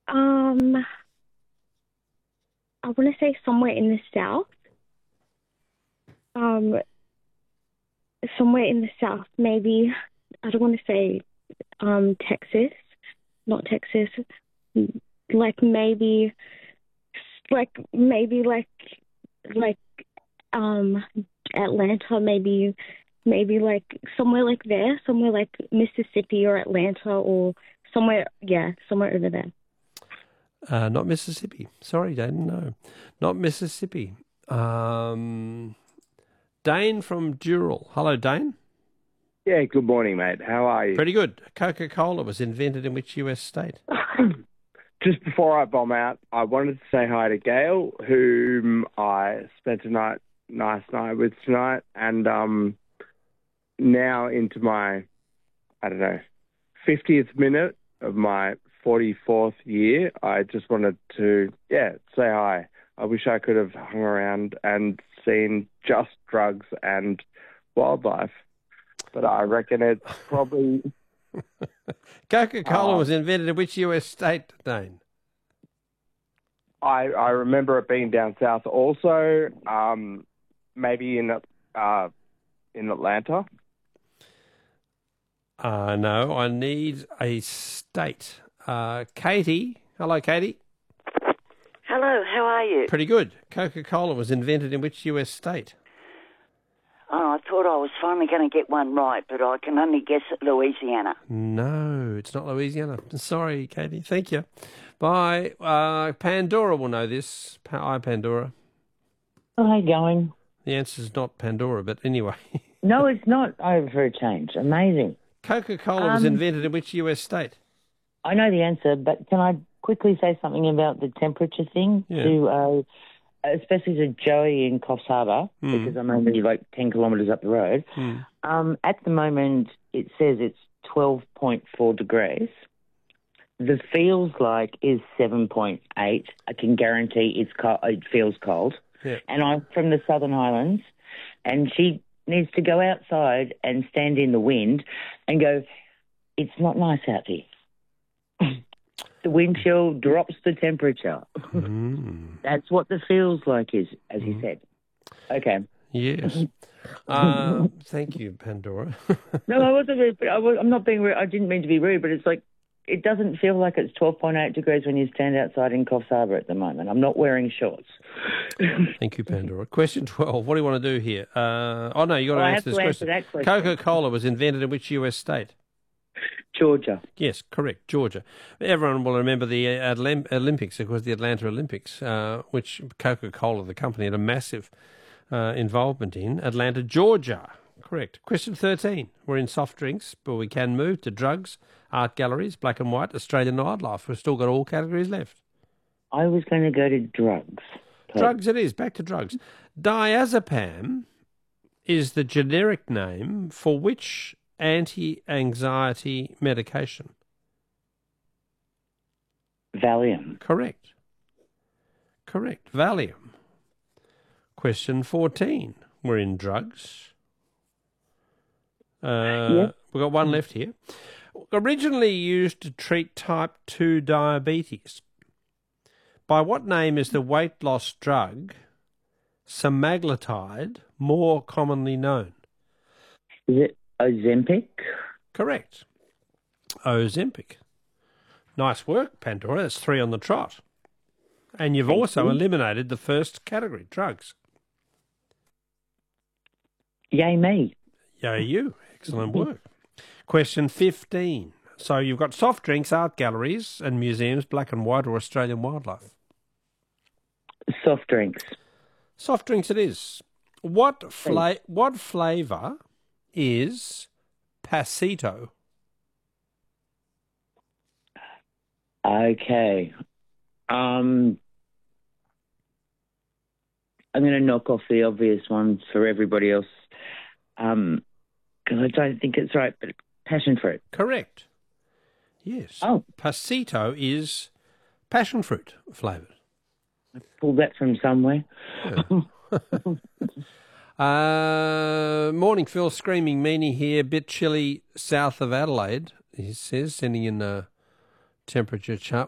Um, I want to say somewhere in the south. Um, somewhere in the south, maybe. I don't want to say Texas, not Texas. Like maybe, like um Atlanta, maybe like somewhere like there, somewhere like Mississippi or Atlanta or somewhere, yeah, somewhere over there. Not Mississippi. Sorry, Dane. No, not Mississippi. Dane from Dural. Hello, Dane. Yeah, good morning, mate. How are you? Pretty good. Coca-Cola was invented in which US state? Just before I bomb out, I wanted to say hi to Gail, whom I spent a nice night with tonight, and now into my, I don't know, 50th minute of my 44th year. I just wanted to, say hi. I wish I could have hung around and seen just drugs and wildlife, but I reckon it's probably... Coca-Cola was invented in which US state, Dane? I remember it being down south also, maybe in Atlanta. No, I need a state. Katie. Hello, Katie. Hello, how are you? Pretty good. Coca-Cola was invented in which US state? Oh, I thought I was finally going to get one right, but I can only guess at Louisiana. No, it's not Louisiana. Sorry, Katie. Thank you. Bye. Pandora will know this. Hi, Pandora. Oh, how you going? The answer's not Pandora, but anyway. No, it's not. Oh, for a change. Amazing. Coca-Cola was invented in which US state? I know the answer, but can I quickly say something about the temperature thing? Yeah. To, especially to Joey in Coffs Harbour, because I'm only like 10 kilometres up the road. At the moment, it says it's 12.4 degrees. The feels like is 7.8. I can guarantee it's cold. It feels cold. Yeah. And I'm from the Southern Highlands, and she needs to go outside and stand in the wind and go, it's not nice out here. The wind chill drops the temperature. That's what the feels like is, as you said. Okay. Yes. Thank you, Pandora. No, I wasn't rude, but I'm not being rude. I didn't mean to be rude, but it's like, it doesn't feel like it's 12.8 degrees when you stand outside in Coffs Harbour at the moment. I'm not wearing shorts. Thank you, Pandora. Question 12. What do you want to do here? Oh, no, you got to answer this question. That question. Coca-Cola was invented in which US state? Georgia. Yes, correct, Georgia. Everyone will remember the Olympics, of course, the Atlanta Olympics, which Coca-Cola, the company, had a massive involvement in. Atlanta, Georgia. Correct. Question 13. We're in soft drinks, but we can move to drugs, art galleries, black and white, Australian wildlife. We've still got all categories left. I was going to go to drugs. Drugs it is. Back to drugs. Diazepam is the generic name for which anti-anxiety medication? Valium. Correct. Valium. Question 14. We're in drugs. We've got one left here. Originally used to treat type 2 diabetes. By what name is the weight loss drug semaglutide more commonly known? Is it Ozempic? Correct. Ozempic. Nice work, Pandora. That's 3 on the trot. And you've also eliminated the first category, drugs. Yay me. Yay you. Excellent work. Question 15. So you've got soft drinks, art galleries and museums, black and white or Australian wildlife. Soft drinks. Soft drinks it is. What flavour is Pasito? Okay. I'm going to knock off the obvious ones for everybody else because I don't think it's right, but passion fruit. Correct. Yes. Oh. Pasito is passion fruit flavoured. I pulled that from somewhere. Yeah. Morning, Phil. Screaming meanie here. Bit chilly south of Adelaide, he says, sending in a temperature chart.